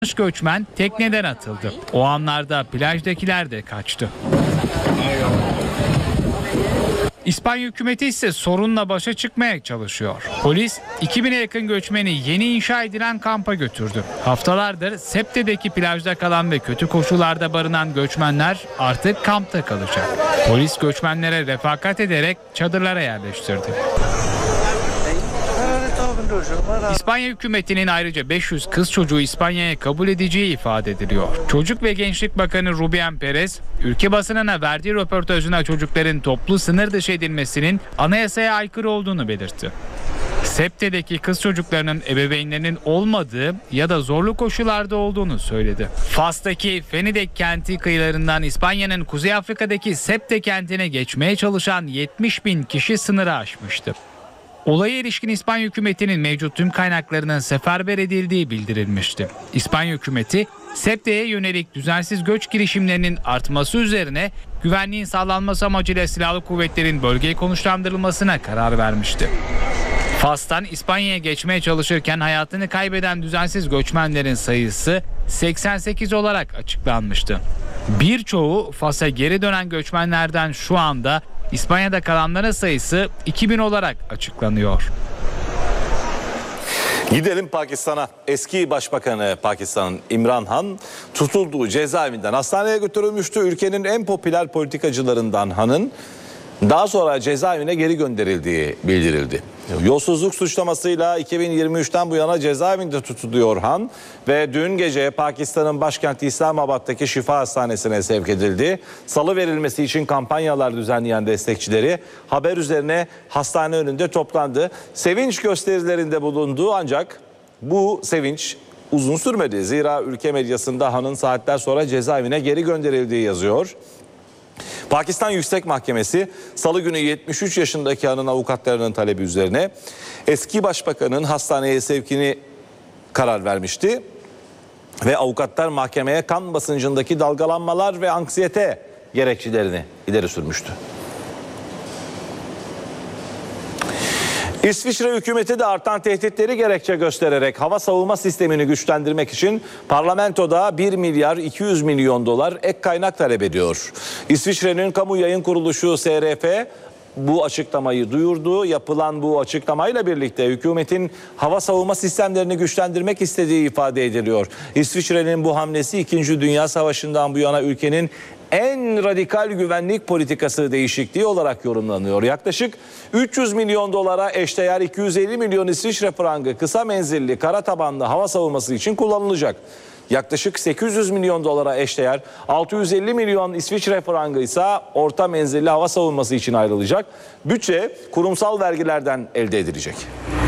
Göçmen tekneden atıldı. O anlarda plajdakiler de kaçtı. İspanya hükümeti ise sorunla başa çıkmaya çalışıyor. Polis 2000'e yakın göçmeni yeni inşa edilen kampa götürdü. Haftalardır Septe'deki plajda kalan ve kötü koşullarda barınan göçmenler artık kampta kalacak. Polis göçmenlere refakat ederek çadırlara yerleştirdi. İspanya hükümetinin ayrıca 500 kız çocuğu İspanya'ya kabul edeceği ifade ediliyor. Çocuk ve Gençlik Bakanı Rubén Pérez, ülke basınına verdiği röportajına çocukların toplu sınır dışı edilmesinin anayasaya aykırı olduğunu belirtti. Septe'deki kız çocuklarının ebeveynlerinin olmadığı ya da zorlu koşullarda olduğunu söyledi. Fas'taki Fenidek kenti kıyılarından İspanya'nın Kuzey Afrika'daki Septe kentine geçmeye çalışan 70.000 kişi sınırı aşmıştı. Olaya ilişkin İspanya hükümetinin mevcut tüm kaynaklarının seferber edildiği bildirilmişti. İspanya hükümeti Septe'ye yönelik düzensiz göç girişimlerinin artması üzerine güvenliğin sağlanması amacıyla silahlı kuvvetlerin bölgeye konuşlandırılmasına karar vermişti. Fas'tan İspanya'ya geçmeye çalışırken hayatını kaybeden düzensiz göçmenlerin sayısı 88 olarak açıklanmıştı. Birçoğu Fas'a geri dönen göçmenlerden şu anda İspanya'da kalanların sayısı 2000 olarak açıklanıyor. Gidelim Pakistan'a. Eski Başbakanı Pakistan'ın İmran Han tutulduğu cezaevinden hastaneye götürülmüştü. Ülkenin en popüler politikacılarından Han'ın daha sonra cezaevine geri gönderildiği bildirildi. Yolsuzluk suçlamasıyla 2023'ten bu yana cezaevinde tutuluyor Han ve dün gece Pakistan'ın başkenti İslamabad'daki Şifa Hastanesi'ne sevk edildi. Salı verilmesi için kampanyalar düzenleyen destekçileri haber üzerine hastane önünde toplandı. Sevinç gösterilerinde bulundu ancak bu sevinç uzun sürmedi. Zira ülke medyasında Han'ın saatler sonra cezaevine geri gönderildiği yazıyor. Pakistan Yüksek Mahkemesi Salı günü 73 yaşındaki Han'ın avukatlarının talebi üzerine eski başbakanın hastaneye sevkini karar vermişti. Ve avukatlar mahkemeye kan basıncındaki dalgalanmalar ve anksiyete gerekçelerini ileri sürmüştü. İsviçre hükümeti de artan tehditleri gerekçe göstererek hava savunma sistemini güçlendirmek için parlamentoda 1 milyar 200 milyon dolar ek kaynak talep ediyor. İsviçre'nin kamu yayın kuruluşu SRF bu açıklamayı duyurdu. Yapılan bu açıklamayla birlikte hükümetin hava savunma sistemlerini güçlendirmek istediği ifade ediliyor. İsviçre'nin bu hamlesi 2. Dünya Savaşı'ndan bu yana ülkenin en radikal güvenlik politikası değişikliği olarak yorumlanıyor. Yaklaşık 300 milyon dolara eşdeğer 250 milyon İsviçre frangı kısa menzilli kara tabanlı hava savunması için kullanılacak. Yaklaşık 800 milyon dolara eşdeğer 650 milyon İsviçre frangı ise orta menzilli hava savunması için ayrılacak. Bütçe kurumsal vergilerden elde edilecek.